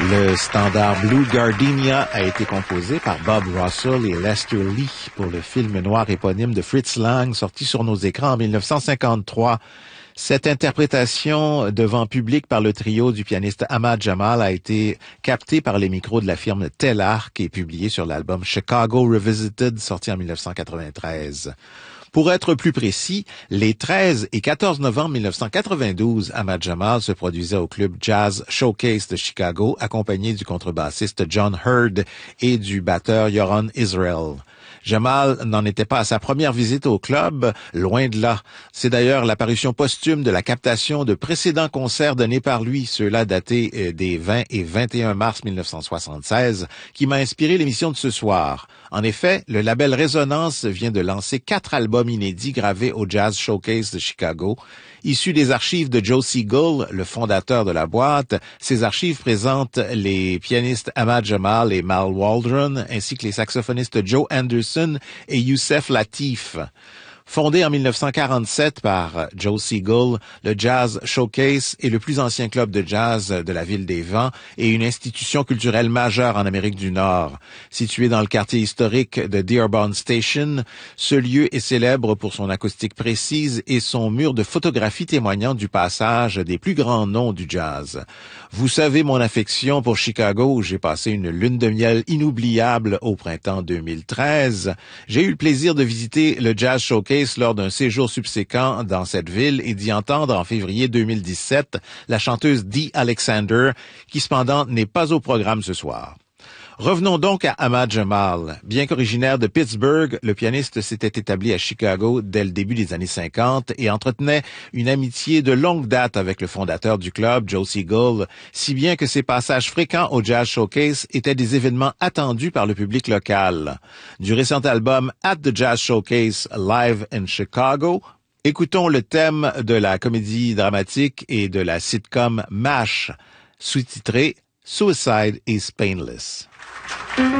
Le standard Blue Gardenia a été composé par Bob Russell et Lester Lee pour le film noir éponyme de Fritz Lang, sorti sur nos écrans en 1953. Cette interprétation devant public par le trio du pianiste Ahmad Jamal a été captée par les micros de la firme Telarc et publiée sur l'album Chicago Revisited, sorti en 1993. Pour être plus précis, les 13 et 14 novembre 1992, Ahmad Jamal se produisait au club Jazz Showcase de Chicago, accompagné du contrebassiste John Hurd et du batteur Yoron Israel. Jamal n'en était pas à sa première visite au club, loin de là. C'est d'ailleurs l'apparition posthume de la captation de précédents concerts donnés par lui, ceux-là datés des 20 et 21 mars 1976, qui m'a inspiré l'émission de ce soir. En effet, le label Résonance vient de lancer 4 albums inédits gravés au Jazz Showcase de Chicago. Issus des archives de Joe Siegel, le fondateur de la boîte, ces archives présentent les pianistes Ahmad Jamal et Mal Waldron, ainsi que les saxophonistes Joe Anderson et Youssef Latif. Fondé en 1947 par Joe Siegel, le Jazz Showcase est le plus ancien club de jazz de la ville des Vents et une institution culturelle majeure en Amérique du Nord. Situé dans le quartier historique de Dearborn Station, ce lieu est célèbre pour son acoustique précise et son mur de photographies témoignant du passage des plus grands noms du jazz. Vous savez mon affection pour Chicago, où j'ai passé une lune de miel inoubliable au printemps 2013. J'ai eu le plaisir de visiter le Jazz Showcase lors d'un séjour subséquent dans cette ville et d'y entendre en février 2017 la chanteuse Dee Alexander, qui cependant n'est pas au programme ce soir. Revenons donc à Ahmad Jamal. Bien qu'originaire de Pittsburgh, le pianiste s'était établi à Chicago dès le début des années 50 et entretenait une amitié de longue date avec le fondateur du club, Joe Siegel, si bien que ses passages fréquents au Jazz Showcase étaient des événements attendus par le public local. Du récent album At the Jazz Showcase Live in Chicago, écoutons le thème de la comédie dramatique et de la sitcom MASH, sous-titré Suicide is Painless.